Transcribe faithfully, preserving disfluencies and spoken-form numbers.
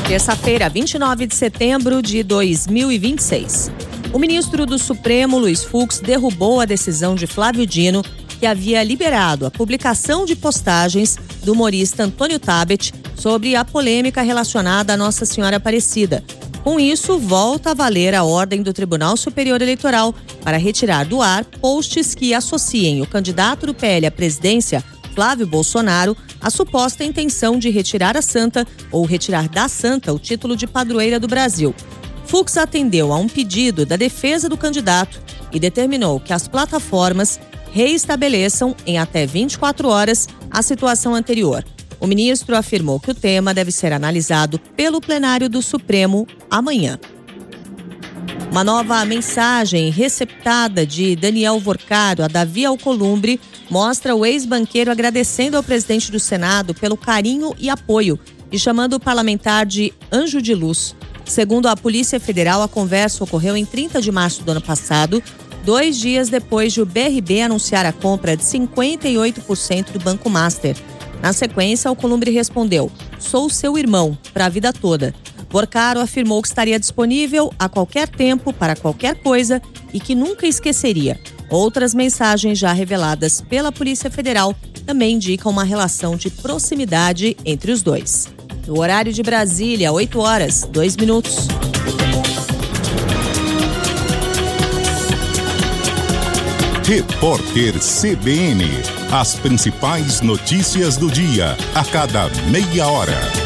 Terça-feira, vinte e nove de setembro de dois mil e vinte e seis. O ministro do Supremo, Luiz Fux, derrubou a decisão de Flávio Dino, que havia liberado a publicação de postagens do humorista Antônio Tabet sobre a polêmica relacionada à Nossa Senhora Aparecida. Com isso, volta a valer a ordem do Tribunal Superior Eleitoral para retirar do ar posts que associem o candidato do P L à presidência, Flávio Bolsonaro, a suposta intenção de retirar a santa ou retirar da santa o título de padroeira do Brasil. Fux atendeu a um pedido da defesa do candidato e determinou que as plataformas reestabeleçam em até vinte e quatro horas a situação anterior. O ministro afirmou que o tema deve ser analisado pelo plenário do Supremo amanhã. Uma nova mensagem receptada de Daniel Vorcaro a Davi Alcolumbre mostra o ex-banqueiro agradecendo ao presidente do Senado pelo carinho e apoio e chamando o parlamentar de anjo de luz. Segundo a Polícia Federal, a conversa ocorreu em trinta de março do ano passado, dois dias depois de o B R B anunciar a compra de cinquenta e oito por cento do Banco Master. Na sequência, Alcolumbre respondeu: "Sou seu irmão, para a vida toda." Vorcaro afirmou que estaria disponível a qualquer tempo para qualquer coisa e que nunca esqueceria. Outras mensagens já reveladas pela Polícia Federal também indicam uma relação de proximidade entre os dois. No horário de Brasília, oito horas, dois minutos. Repórter C B N. As principais notícias do dia, a cada meia hora.